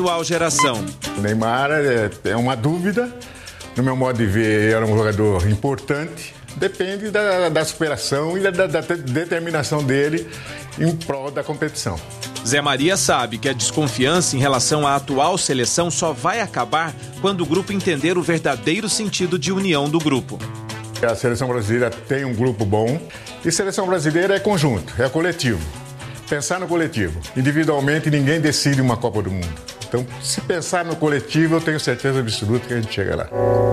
Atual geração. O Neymar é uma dúvida. No meu modo de ver, era um jogador importante. Depende da superação e da determinação dele em prol da competição. Zé Maria sabe que a desconfiança em relação à atual seleção só vai acabar quando o grupo entender o verdadeiro sentido de união do grupo. A seleção brasileira tem um grupo bom e seleção brasileira é conjunto, é coletivo. Pensar no coletivo. Individualmente, ninguém decide uma Copa do Mundo. Então, se pensar no coletivo, eu tenho certeza absoluta que a gente chega lá.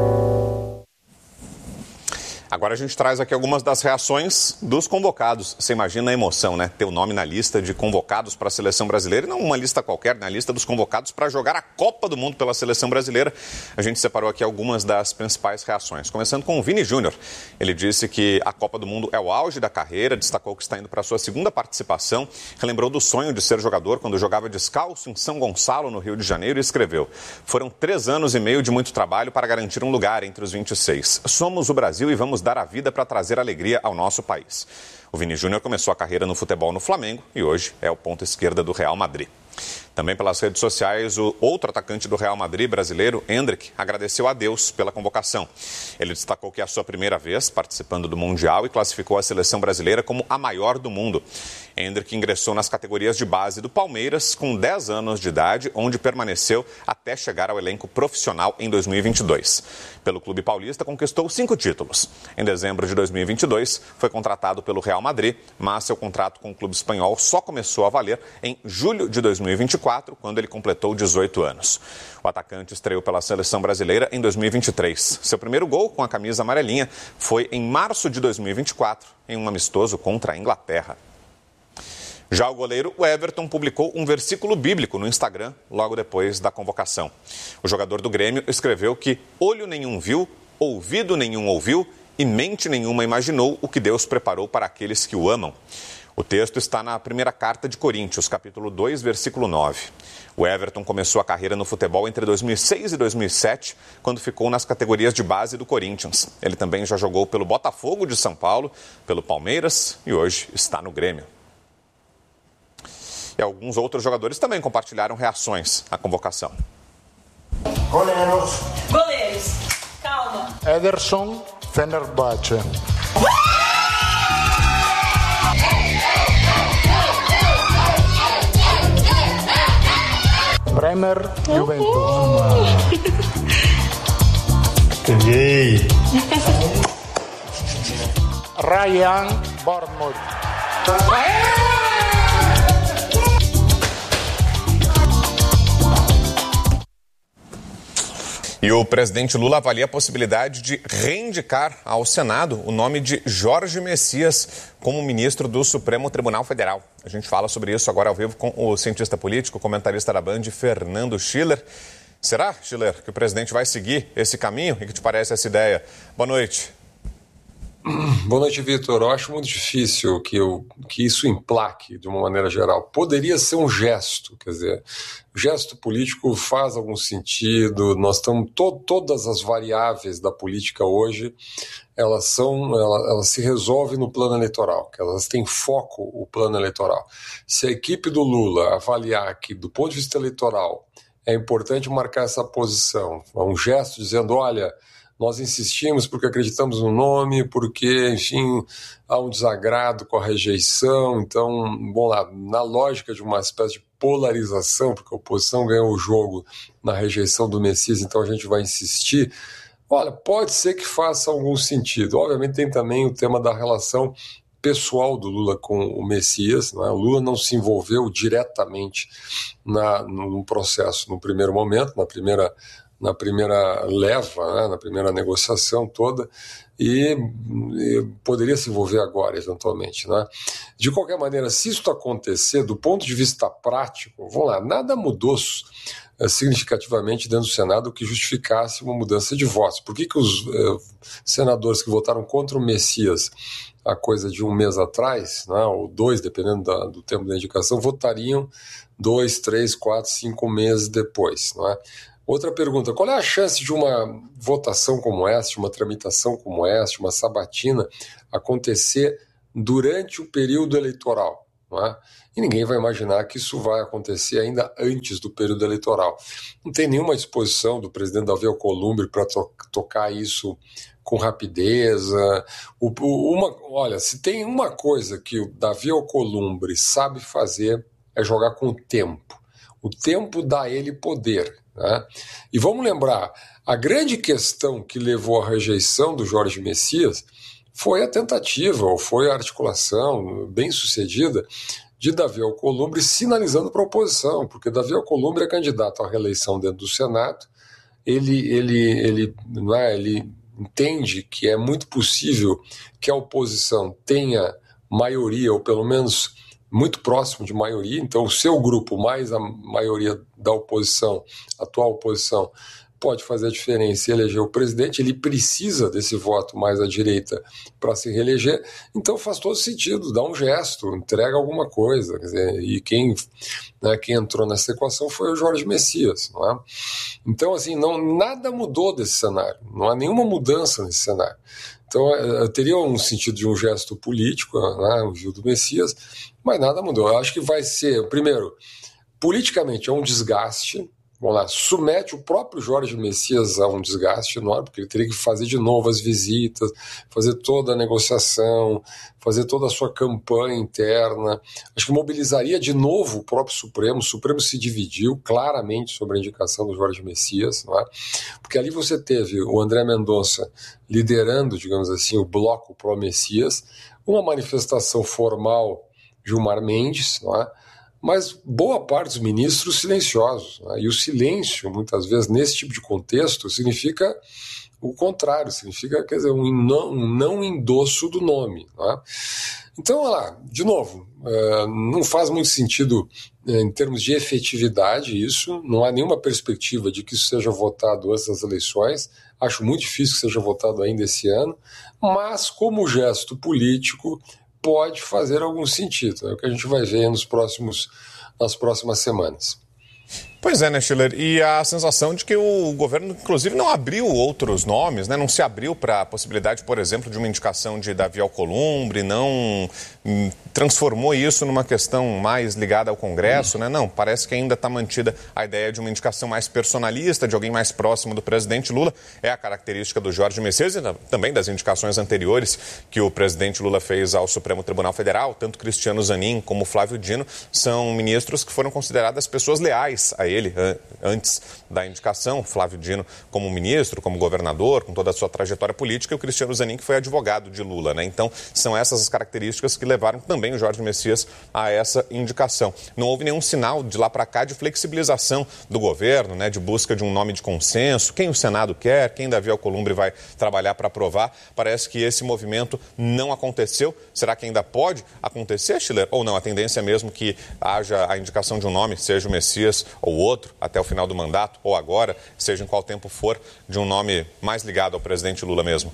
Agora a gente traz aqui algumas das reações dos convocados. Você imagina a emoção, né? Ter o nome na lista de convocados para a seleção brasileira, e não uma lista qualquer, na lista dos convocados para jogar a Copa do Mundo pela seleção brasileira. A gente separou aqui algumas das principais reações. Começando com o Vini Júnior. Ele disse que a Copa do Mundo é o auge da carreira, destacou que está indo para a sua segunda participação, relembrou do sonho de ser jogador quando jogava descalço em São Gonçalo, no Rio de Janeiro, e escreveu: foram 3 anos e meio de muito trabalho para garantir um lugar entre os 26. Somos o Brasil e vamos dar a vida para trazer alegria ao nosso país. O Vini Júnior começou a carreira no futebol no Flamengo e hoje é o ponta esquerda do Real Madrid. Também pelas redes sociais, o outro atacante do Real Madrid brasileiro, Endrick, agradeceu a Deus pela convocação. Ele destacou que é a sua primeira vez participando do Mundial e classificou a seleção brasileira como a maior do mundo. Endrick ingressou nas categorias de base do Palmeiras com 10 anos de idade, onde permaneceu até chegar ao elenco profissional em 2022. Pelo clube paulista, conquistou 5 títulos. Em dezembro de 2022, foi contratado pelo Real Madrid, mas seu contrato com o clube espanhol só começou a valer em julho de 2024, quando ele completou 18 anos. O atacante estreou pela seleção brasileira em 2023. Seu primeiro gol com a camisa amarelinha foi em março de 2024, em um amistoso contra a Inglaterra. Já o goleiro, o Everton, publicou um versículo bíblico no Instagram logo depois da convocação. O jogador do Grêmio escreveu que olho nenhum viu, ouvido nenhum ouviu e mente nenhuma imaginou o que Deus preparou para aqueles que o amam. O texto está na primeira carta de Coríntios, capítulo 2, versículo 9. O Everton começou a carreira no futebol entre 2006 e 2007, quando ficou nas categorias de base do Corinthians. Ele também já jogou pelo Botafogo de São Paulo, pelo Palmeiras e hoje está no Grêmio. E alguns outros jogadores também compartilharam reações à convocação. Goleiros, calma. Ederson, Fenerbahçe. Bremer, Juventus. Peguei. Ryan, Bournemouth. E o presidente Lula avalia a possibilidade de reindicar ao Senado o nome de Jorge Messias como ministro do Supremo Tribunal Federal. A gente fala sobre isso agora ao vivo com o cientista político, comentarista da Band, Fernando Schiller. Será, Schiller, que o presidente vai seguir esse caminho? E que te parece essa ideia? Boa noite. Boa noite, Vitor. Eu acho muito difícil que isso emplaque de uma maneira geral. Poderia ser um gesto, quer dizer, o gesto político faz algum sentido. Nós estamos todas as variáveis da política hoje, elas se resolvem no plano eleitoral, que elas têm foco o plano eleitoral. Se a equipe do Lula avaliar que, do ponto de vista eleitoral, é importante marcar essa posição, um gesto dizendo, olha, nós insistimos porque acreditamos no nome, porque, enfim, há um desagrado com a rejeição. Então, bom, lá, na lógica de uma espécie de polarização, porque a oposição ganhou o jogo na rejeição do Messias, então a gente vai insistir. Olha, pode ser que faça algum sentido. Obviamente tem também o tema da relação pessoal do Lula com o Messias, né? O Lula não se envolveu diretamente no processo no primeiro momento, na primeira leva, né, na primeira negociação toda, e poderia se envolver agora, eventualmente, né? De qualquer maneira, se isso acontecer, do ponto de vista prático, vamos lá, nada mudou significativamente dentro do Senado que justificasse uma mudança de votos. Por que os senadores que votaram contra o Messias a coisa de um mês atrás, né, ou 2, dependendo do tempo da indicação, votariam 2, 3, 4, 5 meses depois, não é? Outra pergunta, qual é a chance de uma votação como essa, de uma tramitação como essa, de uma sabatina, acontecer durante o período eleitoral? não é? E ninguém vai imaginar que isso vai acontecer ainda antes do período eleitoral. Não tem nenhuma disposição do presidente Davi Alcolumbre para tocar isso com rapidez. Olha, se tem uma coisa que o Davi Alcolumbre sabe fazer é jogar com o tempo. O tempo dá a ele poder, né? E vamos lembrar, a grande questão que levou à rejeição do Jorge Messias foi a tentativa, ou foi a articulação bem sucedida de Davi Alcolumbre sinalizando para a oposição, porque Davi Alcolumbre é candidato à reeleição dentro do Senado, ele entende que é muito possível que a oposição tenha maioria, ou pelo menos muito próximo de maioria, então o seu grupo mais a maioria da oposição, atual oposição, pode fazer a diferença e eleger o presidente. Ele precisa desse voto mais à direita para se reeleger, então faz todo sentido, dá um gesto, entrega alguma coisa, quer dizer, e quem entrou nessa equação foi o Jorge Messias, não é? Então, assim, nada mudou desse cenário, não há nenhuma mudança nesse cenário. Então, teria um sentido de um gesto político, né, o Gil do Messias, mas nada mudou. Eu acho que vai ser, primeiro, politicamente é um desgaste. Vamos lá, submete o próprio Jorge Messias a um desgaste enorme, porque ele teria que fazer de novo as visitas, fazer toda a negociação, fazer toda a sua campanha interna. Acho que mobilizaria de novo o próprio Supremo. O Supremo se dividiu claramente sobre a indicação do Jorge Messias, não é? Porque ali você teve o André Mendonça liderando, digamos assim, o bloco pró-Messias, uma manifestação formal Gilmar Mendes, não é? Mas boa parte dos ministros silenciosos, né? E o silêncio, muitas vezes, nesse tipo de contexto, significa o contrário, significa, quer dizer, um não endosso do nome, né? Então, olha lá, de novo, não faz muito sentido em termos de efetividade isso, não há nenhuma perspectiva de que isso seja votado antes das eleições, acho muito difícil que seja votado ainda esse ano, mas como gesto político pode fazer algum sentido. É o que a gente vai ver nas próximas semanas. Pois é, né, Schiller? E a sensação de que o governo, inclusive, não abriu outros nomes, né? Não se abriu para a possibilidade, por exemplo, de uma indicação de Davi Alcolumbre, não transformou isso numa questão mais ligada ao Congresso, né? Não, parece que ainda está mantida a ideia de uma indicação mais personalista, de alguém mais próximo do presidente Lula. É a característica do Jorge Messias e também das indicações anteriores que o presidente Lula fez ao Supremo Tribunal Federal. Tanto Cristiano Zanin como Flávio Dino são ministros que foram consideradas pessoas leais a ele antes da indicação. Flávio Dino como ministro, como governador, com toda a sua trajetória política, e o Cristiano Zanin, que foi advogado de Lula, né? Então, são essas as características que levaram também o Jorge Messias a essa indicação. Não houve nenhum sinal de lá para cá de flexibilização do governo, né? De busca de um nome de consenso, quem o Senado quer, quem Davi Alcolumbre vai trabalhar para aprovar. Parece que esse movimento não aconteceu. Será que ainda pode acontecer, Schiller? Ou não? A tendência é mesmo que haja a indicação de um nome, seja o Messias ou outro, até o final do mandato, ou agora, seja em qual tempo for, de um nome mais ligado ao presidente Lula mesmo?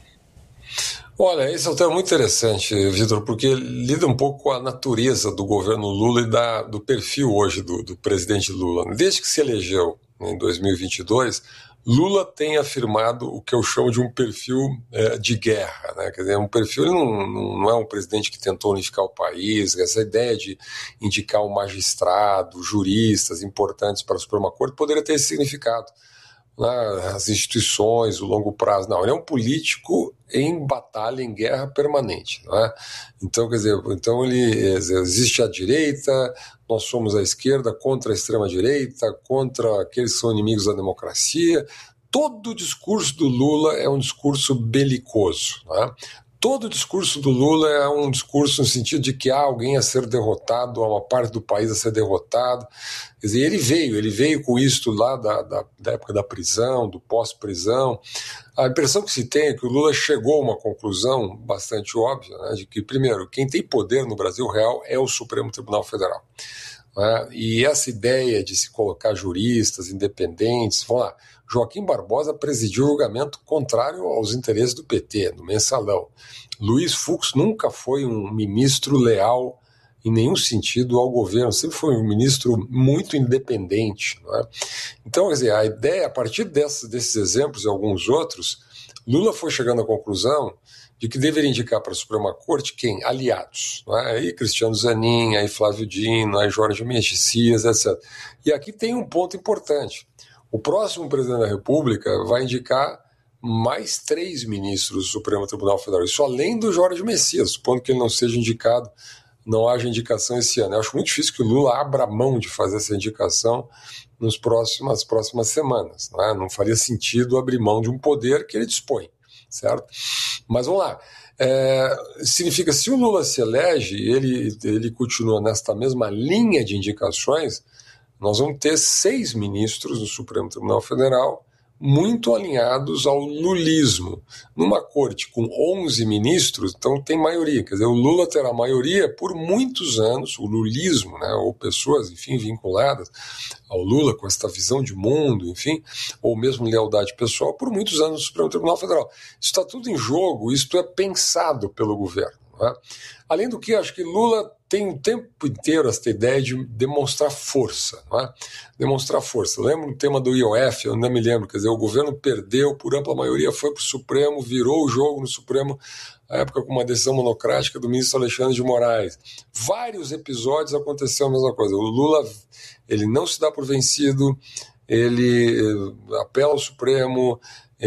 Olha, esse é um tema muito interessante, Vitor, porque lida um pouco com a natureza do governo Lula e do perfil hoje do presidente Lula. Desde que se elegeu em 2022, Lula tem afirmado o que eu chamo de um perfil de guerra, né? Quer dizer, um perfil, ele não é um presidente que tentou unificar o país. Essa ideia de indicar um magistrado, juristas importantes para a Suprema Corte poderia ter esse significado, né? As instituições, o longo prazo. Não, ele é um político em batalha, em guerra permanente, não é? Então, quer dizer, existe a direita, nós somos a esquerda contra a extrema-direita, contra aqueles que são inimigos da democracia. Todo o discurso do Lula é um discurso belicoso, não é? Todo o discurso do Lula é um discurso no sentido de que há alguém a ser derrotado, há uma parte do país a ser derrotado. Quer dizer, ele veio com isso lá da época da prisão, do pós-prisão. A impressão que se tem é que o Lula chegou a uma conclusão bastante óbvia, né, de que, primeiro, quem tem poder no Brasil real é o Supremo Tribunal Federal. Né? E essa ideia de se colocar juristas independentes, vamos lá, Joaquim Barbosa presidiu o julgamento contrário aos interesses do PT, no Mensalão. Luiz Fux nunca foi um ministro leal em nenhum sentido ao governo, sempre foi um ministro muito independente. Não é? Então, quer dizer, a ideia, a partir desses exemplos e alguns outros, Lula foi chegando à conclusão de que deveria indicar para a Suprema Corte quem? Aliados. Não é? Aí Cristiano Zanin, aí Flávio Dino, aí Jorge Messias, etc. E aqui tem um ponto importante. O próximo presidente da República vai indicar mais 3 ministros do Supremo Tribunal Federal. Isso além do Jorge Messias, supondo que ele não seja indicado, não haja indicação esse ano. Eu acho muito difícil que o Lula abra mão de fazer essa indicação nas próximas semanas. Não é? Não faria sentido abrir mão de um poder que ele dispõe, certo? Mas vamos lá. Significa, se o Lula se elege, ele continua nesta mesma linha de indicações, nós vamos ter 6 ministros do Supremo Tribunal Federal muito alinhados ao lulismo. Numa corte com 11 ministros, então tem maioria. Quer dizer, o Lula terá maioria por muitos anos, o lulismo, né, ou pessoas, enfim, vinculadas ao Lula com esta visão de mundo, enfim, ou mesmo lealdade pessoal, por muitos anos no Supremo Tribunal Federal. Isso está tudo em jogo, isso é pensado pelo governo. Né? Além do que, acho que Lula tem o tempo inteiro essa ideia de demonstrar força. Não é? Demonstrar força. Lembra o tema do IOF? Eu não me lembro. Quer dizer, o governo perdeu por ampla maioria, foi para o Supremo, virou o jogo no Supremo, na época com uma decisão monocrática do ministro Alexandre de Moraes. Vários episódios aconteceu a mesma coisa. O Lula, ele não se dá por vencido, ele apela ao Supremo,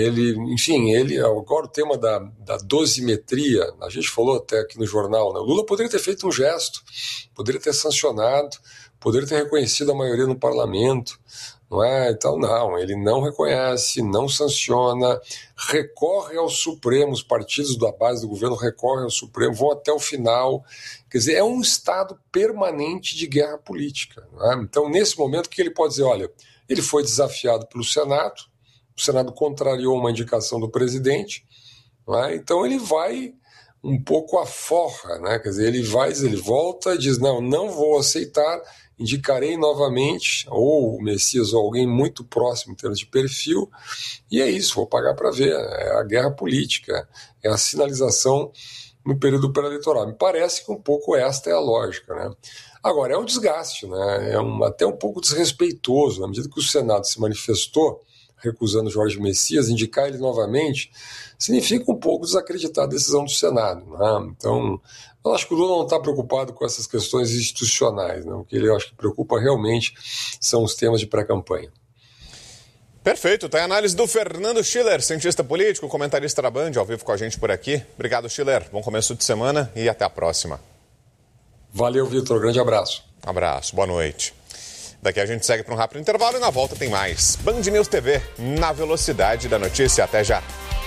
agora o tema da dosimetria, a gente falou até aqui no jornal, né? O Lula poderia ter feito um gesto, poderia ter sancionado, poderia ter reconhecido a maioria no parlamento, não é? Então não, ele não reconhece, não sanciona, recorre ao Supremo, os partidos da base do governo recorrem ao Supremo, vão até o final, quer dizer, é um estado permanente de guerra política, não é? Então nesse momento o que ele pode dizer? Olha, ele foi desafiado pelo Senado, o Senado contrariou uma indicação do presidente, não é? Então ele vai um pouco à forra, né? Quer dizer, ele volta e diz, não vou aceitar, indicarei novamente, ou o Messias ou alguém muito próximo em termos de perfil, e é isso, vou pagar para ver, é a guerra política, é a sinalização no período pré-eleitoral. Me parece que um pouco esta é a lógica, né? Agora, é um desgaste, né? Até um pouco desrespeitoso, na medida que o Senado se manifestou recusando Jorge Messias, indicar ele novamente, significa um pouco desacreditar a decisão do Senado. Né? Então, eu acho que o Lula não está preocupado com essas questões institucionais. Né? O que ele acho que preocupa realmente são os temas de pré-campanha. Perfeito, tá a análise do Fernando Schiller, cientista político, comentarista da Band, ao vivo com a gente por aqui. Obrigado, Schiller. Bom começo de semana e até a próxima. Valeu, Vitor. Grande abraço. Abraço, boa noite. Daqui a gente segue para um rápido intervalo e na volta tem mais. Band News TV, na velocidade da notícia. Até já.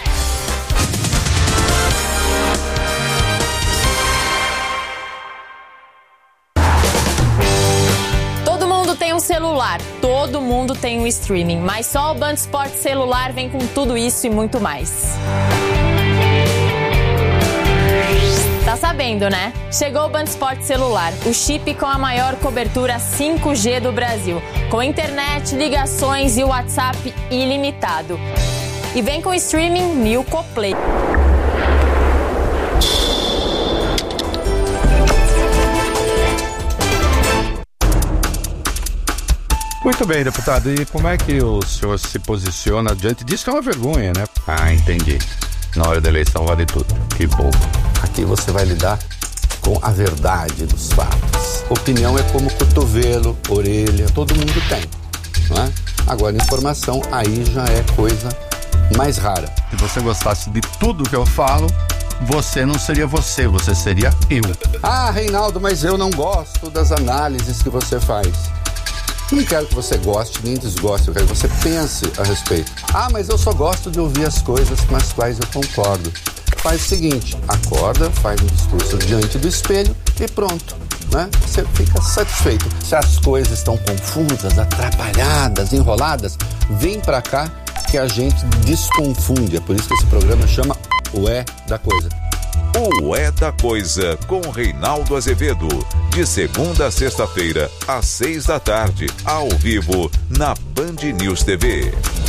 Todo mundo tem um celular, todo mundo tem um streaming, mas só o Band Esportes Celular vem com tudo isso e muito mais. Tá sabendo, né? Chegou o Band Esportes Celular, o chip com a maior cobertura 5G do Brasil, com internet, ligações e WhatsApp ilimitado. E vem com streaming Milco Play. Muito bem, deputado. E como é que o senhor se posiciona diante disso? Que é uma vergonha, né? Ah, entendi. Na hora da eleição vale tudo. Que bom. Aqui você vai lidar com a verdade dos fatos. Opinião é como cotovelo, orelha, todo mundo tem, não é? Agora, informação aí já é coisa mais rara. Se você gostasse de tudo que eu falo, você não seria você, você seria eu. Ah, Reinaldo, mas eu não gosto das análises que você faz. Não quero que você goste nem desgoste, eu quero que você pense a respeito. Ah, mas eu só gosto de ouvir as coisas com as quais eu concordo. Faz o seguinte, acorda, faz um discurso diante do espelho e pronto, né? Você fica satisfeito. Se as coisas estão confusas, atrapalhadas, enroladas, vem pra cá que a gente desconfunde. É por isso que esse programa chama O É da Coisa. O É da Coisa, com Reinaldo Azevedo. De segunda a sexta-feira, às 6 da tarde, ao vivo, na Band News TV.